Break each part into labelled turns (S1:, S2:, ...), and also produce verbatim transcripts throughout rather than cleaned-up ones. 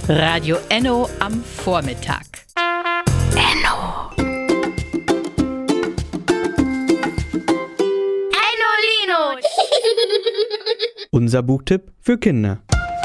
S1: Radio Enno am Vormittag. Enno.
S2: Ennolino.
S3: Unser Buchtipp für Kinder.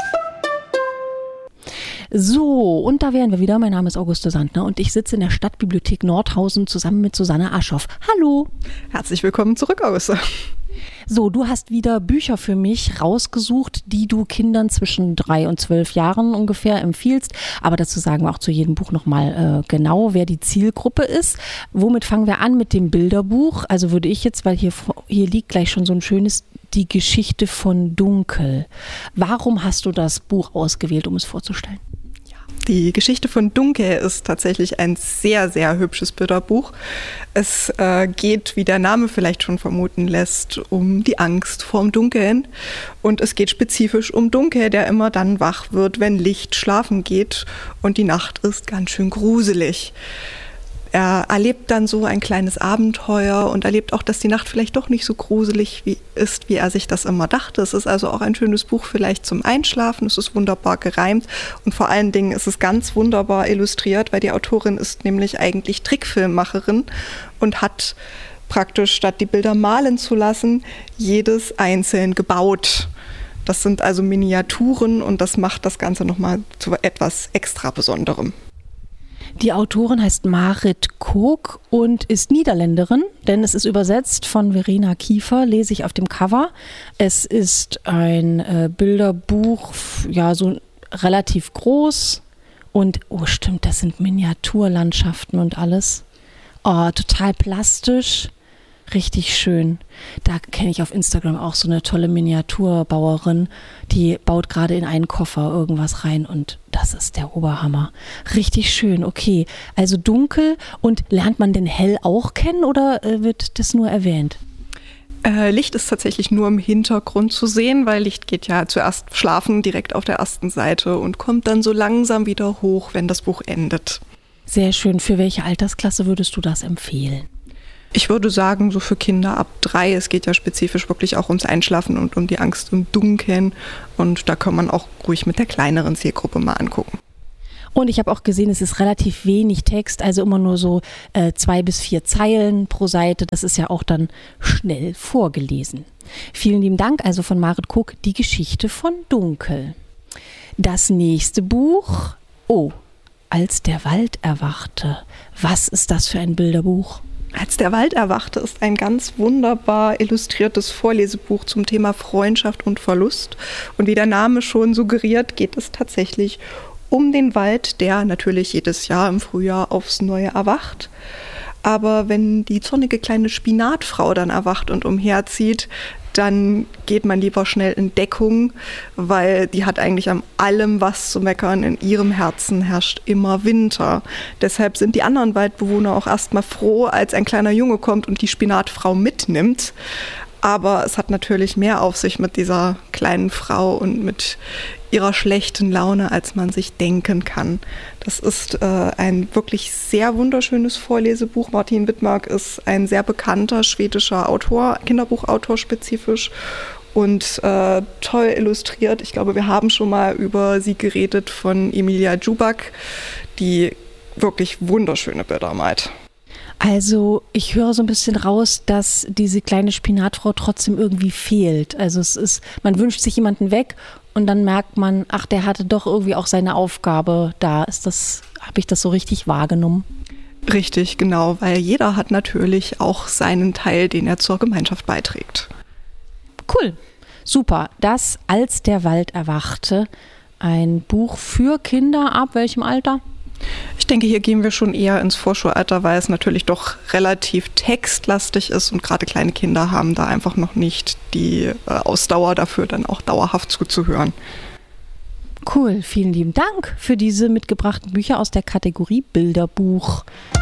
S4: So, und da wären wir wieder. Mein Name ist Auguste Sandner und ich sitze in der Stadtbibliothek Nordhausen zusammen mit Susanne Aschoff. Hallo.
S5: Herzlich willkommen zurück, Auguste.
S4: So, du hast wieder Bücher für mich rausgesucht, die du Kindern zwischen drei und zwölf Jahren ungefähr empfiehlst. Aber dazu sagen wir auch zu jedem Buch nochmal äh, genau, wer die Zielgruppe ist. Womit fangen wir an? Mit dem Bilderbuch. Also würde ich jetzt, weil hier, hier liegt gleich schon so ein schönes Die Geschichte von Dunkel. Warum hast du das Buch ausgewählt, um es vorzustellen?
S5: Die Geschichte von Dunkel ist tatsächlich ein sehr, sehr hübsches Bilderbuch. Es äh, geht, wie der Name vielleicht schon vermuten lässt, um die Angst vorm Dunkeln. Und es geht spezifisch um Dunkel, der immer dann wach wird, wenn Licht schlafen geht. Und die Nacht ist ganz schön gruselig. Er erlebt dann so ein kleines Abenteuer und erlebt auch, dass die Nacht vielleicht doch nicht so gruselig wie ist, wie er sich das immer dachte. Es ist also auch ein schönes Buch vielleicht zum Einschlafen. Es ist wunderbar gereimt und vor allen Dingen ist es ganz wunderbar illustriert, weil die Autorin ist nämlich eigentlich Trickfilmmacherin und hat praktisch, statt die Bilder malen zu lassen, jedes einzeln gebaut. Das sind also Miniaturen und das macht das Ganze nochmal zu etwas extra Besonderem.
S4: Die Autorin heißt Marit Kook und ist Niederländerin, denn es ist übersetzt von Verena Kiefer, lese ich auf dem Cover. Es ist ein äh, Bilderbuch, ja, so relativ groß und, oh stimmt, das sind Miniaturlandschaften und alles. Oh, total plastisch, richtig schön. Da kenne ich auf Instagram auch so eine tolle Miniaturbauerin, die baut gerade in einen Koffer irgendwas rein und das ist der Oberhammer. Richtig schön, okay. Also dunkel und lernt man denn hell auch kennen oder äh, wird das nur erwähnt?
S5: Äh, Licht ist tatsächlich nur im Hintergrund zu sehen, weil Licht geht ja zuerst schlafen direkt auf der ersten Seite und kommt dann so langsam wieder hoch, wenn das Buch endet.
S4: Sehr schön. Für welche Altersklasse würdest du das empfehlen?
S5: Ich würde sagen, so für Kinder ab drei. Es geht ja spezifisch wirklich auch ums Einschlafen und um die Angst im Dunkeln. Und da kann man auch ruhig mit der kleineren Zielgruppe mal angucken.
S4: Und ich habe auch gesehen, es ist relativ wenig Text, also immer nur so äh, zwei bis vier Zeilen pro Seite. Das ist ja auch dann schnell vorgelesen. Vielen lieben Dank also von Marit Kook, die Geschichte von Dunkel. Das nächste Buch, oh, Als der Wald erwachte. Was ist das für ein Bilderbuch?
S5: Als der Wald erwachte ist ein ganz wunderbar illustriertes Vorlesebuch zum Thema Freundschaft und Verlust. Und wie der Name schon suggeriert, geht es tatsächlich um den Wald, der natürlich jedes Jahr im Frühjahr aufs Neue erwacht. Aber wenn die zornige kleine Spinatfrau dann erwacht und umherzieht, dann geht man lieber schnell in Deckung, weil die hat eigentlich an allem was zu meckern. In ihrem Herzen herrscht immer Winter. Deshalb sind die anderen Waldbewohner auch erstmal froh, als ein kleiner Junge kommt und die Spinatfrau mitnimmt. Aber es hat natürlich mehr auf sich mit dieser kleinen Frau und mit ihrer schlechten Laune, als man sich denken kann. Das ist äh, ein wirklich sehr wunderschönes Vorlesebuch. Martin Wittmark ist ein sehr bekannter schwedischer Autor, Kinderbuchautor spezifisch und äh, toll illustriert. Ich glaube, wir haben schon mal über sie geredet von Emilia Džubac, die wirklich wunderschöne Bilder malt.
S4: Also ich höre so ein bisschen raus, dass diese kleine Spinatfrau trotzdem irgendwie fehlt. Also es ist, man wünscht sich jemanden weg und dann merkt man, ach, der hatte doch irgendwie auch seine Aufgabe da. Ist das, habe ich das so richtig wahrgenommen?
S5: Richtig, genau, weil jeder hat natürlich auch seinen Teil, den er zur Gemeinschaft beiträgt.
S4: Cool, super. Das Als der Wald erwachte, ein Buch für Kinder ab welchem Alter?
S5: Ich denke, hier gehen wir schon eher ins Vorschulalter, weil es natürlich doch relativ textlastig ist und gerade kleine Kinder haben da einfach noch nicht die äh, Ausdauer dafür, dann auch dauerhaft zuzuhören.
S4: Cool, vielen lieben Dank für diese mitgebrachten Bücher aus der Kategorie Bilderbuch.